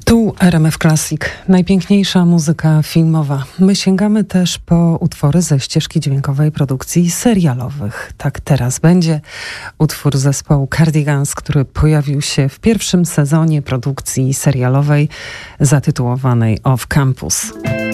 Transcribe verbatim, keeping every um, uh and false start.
Tu R M F Classic, najpiękniejsza muzyka filmowa. My sięgamy też po utwory ze ścieżki dźwiękowej produkcji serialowych. Tak teraz będzie utwór zespołu Cardigans, który pojawił się w pierwszym sezonie produkcji serialowej zatytułowanej Off Campus.